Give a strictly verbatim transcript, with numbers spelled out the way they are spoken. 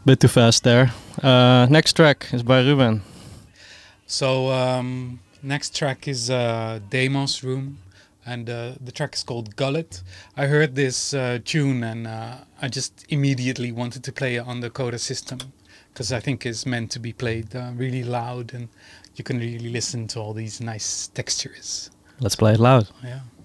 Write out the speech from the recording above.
Bit too fast there. Uh, next track is by Ruben. So um, next track is uh, Deimos Room, and uh, the track is called Gullet. I heard this uh, tune and uh, I just immediately wanted to play it on the Coda system because I think it's meant to be played uh, really loud and you can really listen to all these nice textures. Let's play it loud. Yeah.